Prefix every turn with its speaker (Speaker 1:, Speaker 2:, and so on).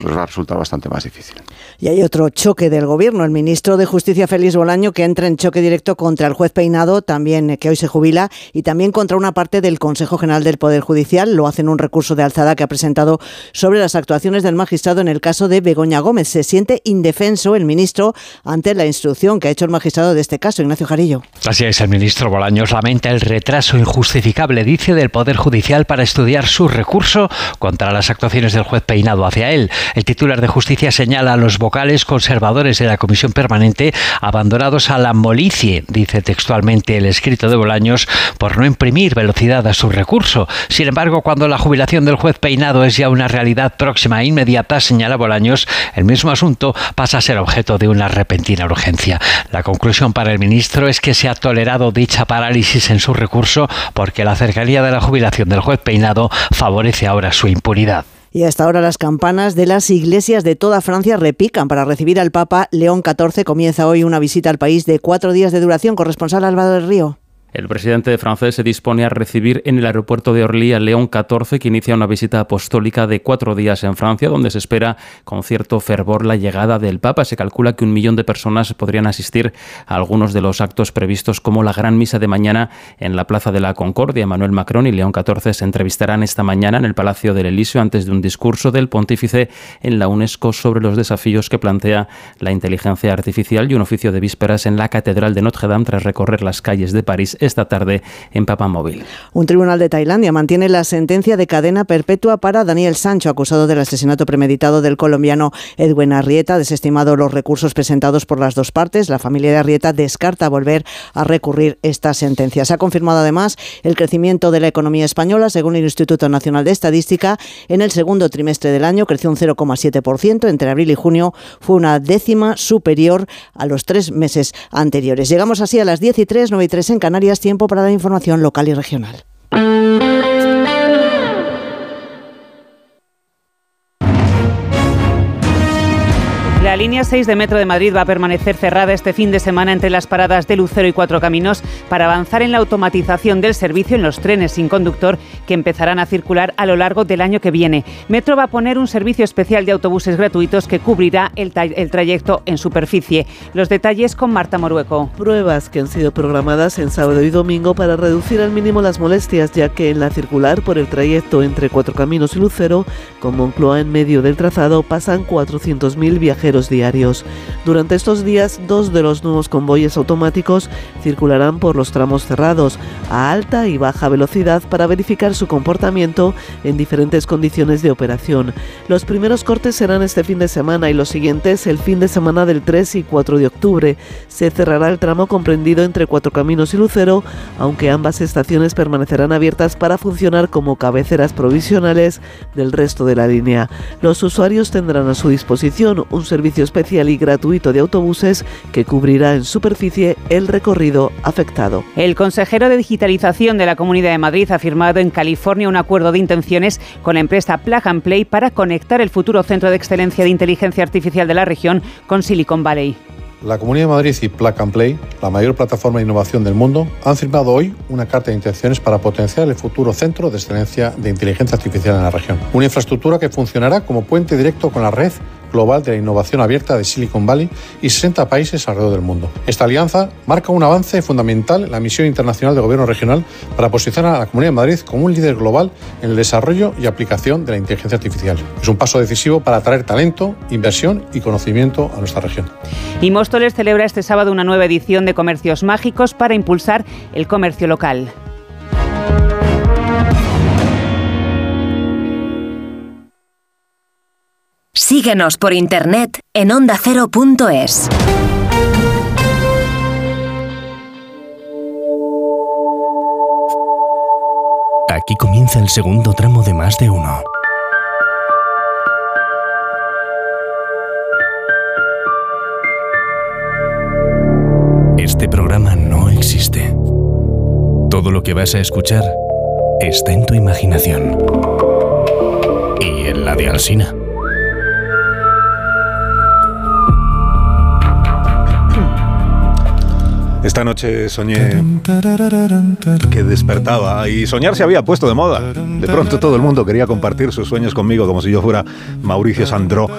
Speaker 1: va a resultar bastante más difícil.
Speaker 2: Y hay otro choque del Gobierno. El ministro de Justicia, Félix Bolaño, que entra en choque directo contra el juez Peinado, también que hoy se jubila, y también contra una parte del Consejo General del Poder Judicial. Lo hace en un recurso de alzada que ha presentado sobre las actuaciones del magistrado en el caso de Begoña Gómez. Se siente indefenso el ministro ante la instrucción que ha hecho el magistrado de este caso. Ignacio Jarillo.
Speaker 3: Así es, el ministro Bolaños lamenta el retraso injustificable, dice, del Poder Judicial para estudiar su recurso contra las actuaciones del juez Peinado hacia él. El titular de Justicia señala a los vocales conservadores de la Comisión Permanente abandonados a la molicie, dice textualmente el escrito de Bolaños, por no imprimir velocidad a su recurso. Sin embargo, cuando la jubilación del juez Peinado es ya una realidad próxima e inmediata, señala Bolaños, el mismo asunto pasa a ser objeto de una repentina urgencia. La conclusión para el ministro es que se ha tolerado dicha parálisis en su recurso porque la cercanía de la jubilación del juez Peinado favorece ahora su impunidad.
Speaker 2: Y hasta ahora las campanas de las iglesias de toda Francia repican para recibir al Papa León XIV. Comienza hoy una visita al país de 4 días de duración. Corresponsal Álvaro del Río.
Speaker 4: El presidente francés se dispone a recibir en el aeropuerto de Orly a León XIV, que inicia una visita apostólica de 4 días en Francia, donde se espera con cierto fervor la llegada del Papa. Se calcula que 1 millón de personas podrían asistir a algunos de los actos previstos, como la gran misa de mañana en la Plaza de la Concordia. Emmanuel Macron y León XIV se entrevistarán esta mañana en el Palacio del Elíseo antes de un discurso del pontífice en la UNESCO sobre los desafíos que plantea la inteligencia artificial y un oficio de vísperas en la Catedral de Notre Dame tras recorrer las calles de París esta tarde en Papamóvil.
Speaker 2: Un tribunal de Tailandia mantiene la sentencia de cadena perpetua para Daniel Sancho, acusado del asesinato premeditado del colombiano Edwin Arrieta. Desestimado los recursos presentados por las dos partes, la familia de Arrieta descarta volver a recurrir esta sentencia. Se ha confirmado además el crecimiento de la economía española. Según el Instituto Nacional de Estadística, en el segundo trimestre del año creció un 0,7%. Entre abril y junio fue una décima superior a los 3 meses anteriores. Llegamos así a las 10:03, 9:03 en Canarias. Tiempo para la información local y regional.
Speaker 5: La línea 6 de Metro de Madrid va a permanecer cerrada este fin de semana entre las paradas de Lucero y Cuatro Caminos para avanzar en la automatización del servicio en los trenes sin conductor que empezarán a circular a lo largo del año que viene. Metro va a poner un servicio especial de autobuses gratuitos que cubrirá el trayecto en superficie. Los detalles con Marta Morueco.
Speaker 6: Pruebas que han sido programadas en sábado y domingo para reducir al mínimo las molestias, ya que en la circular por el trayecto entre Cuatro Caminos y Lucero, con Moncloa en medio del trazado, pasan 400.000 viajeros diarios. Durante estos días, 2 de los nuevos convoyes automáticos circularán por los tramos cerrados a alta y baja velocidad para verificar su comportamiento en diferentes condiciones de operación. Los primeros cortes serán este fin de semana y los siguientes el fin de semana del 3 y 4 de octubre. Se cerrará el tramo comprendido entre Cuatro Caminos y Lucero, aunque ambas estaciones permanecerán abiertas para funcionar como cabeceras provisionales del resto de la línea. Los usuarios tendrán a su disposición un servicio especial y gratuito de autobuses que cubrirá en superficie el recorrido afectado.
Speaker 5: El consejero de Digitalización de la Comunidad de Madrid ha firmado en California un acuerdo de intenciones con la empresa Plug and Play para conectar el futuro centro de excelencia de inteligencia artificial de la región con Silicon Valley.
Speaker 7: La Comunidad de Madrid y Plug and Play, la mayor plataforma de innovación del mundo, han firmado hoy una carta de intenciones para potenciar el futuro centro de excelencia de inteligencia artificial en la región. Una infraestructura que funcionará como puente directo con la red global de la innovación abierta de Silicon Valley y 60 países alrededor del mundo. Esta alianza marca un avance fundamental en la misión internacional del Gobierno regional para posicionar a la Comunidad de Madrid como un líder global en el desarrollo y aplicación de la inteligencia artificial. Es un paso decisivo para atraer talento, inversión y conocimiento a nuestra región.
Speaker 5: Y Móstoles celebra este sábado una nueva edición de Comercios Mágicos para impulsar el comercio local.
Speaker 8: Síguenos por internet en ondacero.es.
Speaker 9: Aquí comienza el segundo tramo de Más de Uno. Este programa no existe. Todo lo que vas a escuchar está en tu imaginación. Y en la de Alsina.
Speaker 10: Esta noche soñé que despertaba y soñar se había puesto de moda. De pronto todo el mundo quería compartir sus sueños conmigo como si yo fuera Mauricio Sandró